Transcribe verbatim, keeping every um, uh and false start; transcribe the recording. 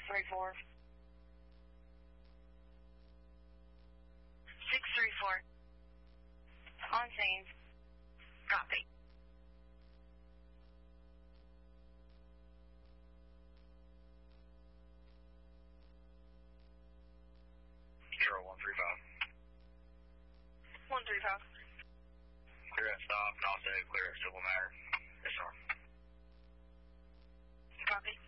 three four. six three four. On scene. Copy. Zero one three five. one three five. Clear at stop and also clear at civil matter. Yes, sir. Copy.